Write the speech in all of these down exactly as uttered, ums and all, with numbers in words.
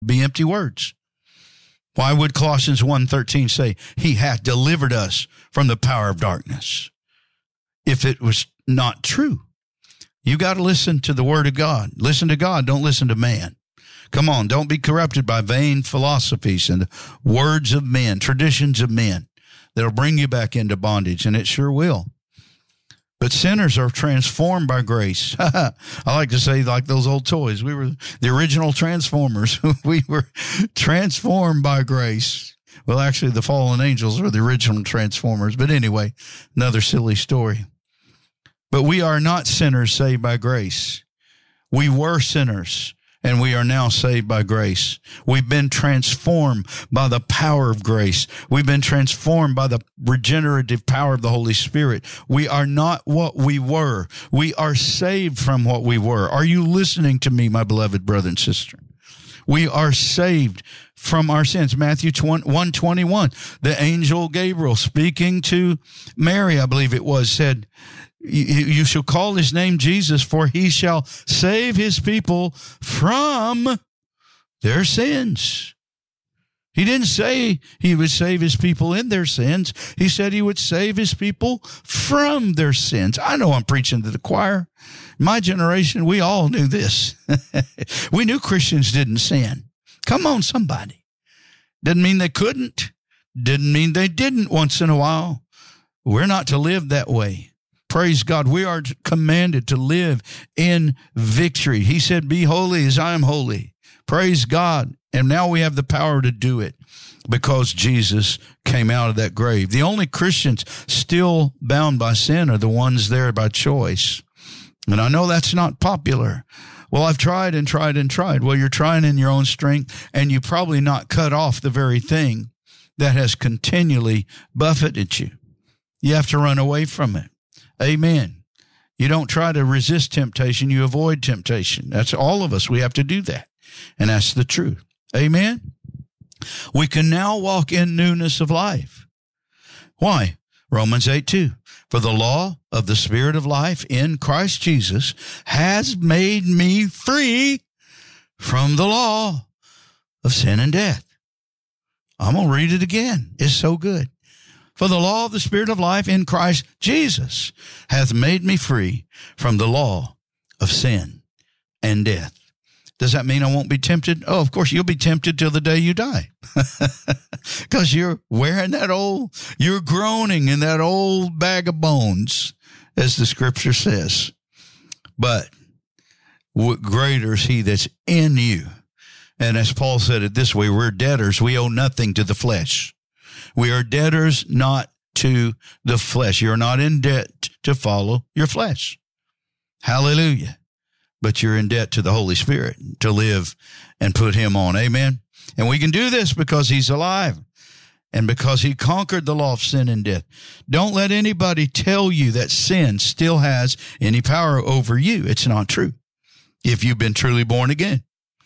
be empty words. Why would Colossians one thirteen say, he hath delivered us from the power of darkness, if it was not true? You got to listen to the word of God. Listen to God. Don't listen to man. Come on. Don't be corrupted by vain philosophies and words of men, traditions of men that'll bring you back into bondage, and it sure will. But sinners are transformed by grace. I like to say, like those old toys, we were the original Transformers. We were transformed by grace. Well, actually, the fallen angels were the original Transformers. But anyway, another silly story. But we are not sinners saved by grace. We were sinners, and we are now saved by grace. We've been transformed by the power of grace. We've been transformed by the regenerative power of the Holy Spirit. We are not what we were. We are saved from what we were. Are you listening to me, my beloved brother and sister? We are saved from our sins. Matthew one twenty-one, the angel Gabriel speaking to Mary, I believe it was, said, you shall call his name Jesus, for he shall save his people from their sins. He didn't say he would save his people in their sins. He said he would save his people from their sins. I know I'm preaching to the choir. My generation, we all knew this. We knew Christians didn't sin. Come on, somebody. Didn't mean they couldn't. Didn't mean they didn't once in a while. We're not to live that way. Praise God. We are commanded to live in victory. He said, be holy as I am holy. Praise God. And now we have the power to do it because Jesus came out of that grave. The only Christians still bound by sin are the ones there by choice. And I know that's not popular. Well, I've tried and tried and tried. Well, you're trying in your own strength, and you probably not cut off the very thing that has continually buffeted you. You have to run away from it. Amen. You don't try to resist temptation. You avoid temptation. That's all of us. We have to do that. And that's the truth. Amen. We can now walk in newness of life. Why? Romans eight two. For the law of the Spirit of life in Christ Jesus has made me free from the law of sin and death. I'm going to read it again. It's so good. For the law of the Spirit of life in Christ Jesus hath made me free from the law of sin and death. Does that mean I won't be tempted? Oh, of course, you'll be tempted till the day you die. Because you're wearing that old, you're groaning in that old bag of bones, as the scripture says. But what greater is he that's in you? And as Paul said it this way, we're debtors. We owe nothing to the flesh. We are debtors not to the flesh. You're not in debt to follow your flesh. Hallelujah. But you're in debt to the Holy Spirit to live and put him on. Amen. And we can do this because he's alive and because he conquered the law of sin and death. Don't let anybody tell you that sin still has any power over you. It's not true if you've been truly born again.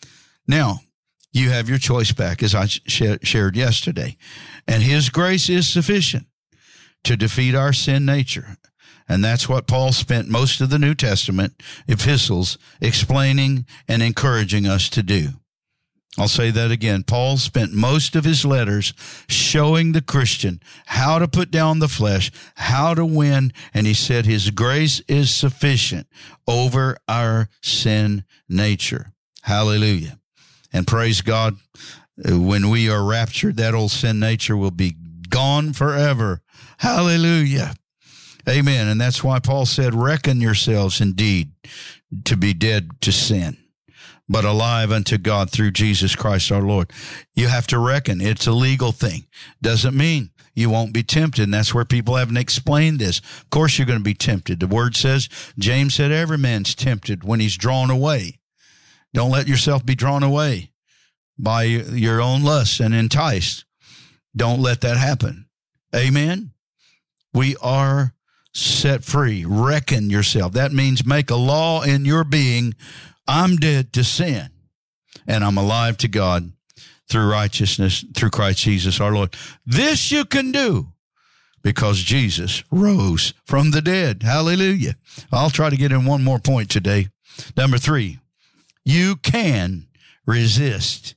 Now, you have your choice back, as I sh- shared yesterday. And his grace is sufficient to defeat our sin nature. And that's what Paul spent most of the New Testament epistles explaining and encouraging us to do. I'll say that again. Paul spent most of his letters showing the Christian how to put down the flesh, how to win, and he said his grace is sufficient over our sin nature. Hallelujah. And praise God, when we are raptured, that old sin nature will be gone forever. Hallelujah. Amen. And that's why Paul said, reckon yourselves indeed to be dead to sin, but alive unto God through Jesus Christ our Lord. You have to reckon. It's a legal thing. Doesn't mean you won't be tempted. And that's where people haven't explained this. Of course you're going to be tempted. The word says, James said, every man's tempted when he's drawn away. Don't let yourself be drawn away by your own lusts and enticed. Don't let that happen. Amen. We are set free. Reckon yourself. That means make a law in your being. I'm dead to sin, and I'm alive to God through righteousness, through Christ Jesus our Lord. This you can do because Jesus rose from the dead. Hallelujah. I'll try to get in one more point today. Number three, you can resist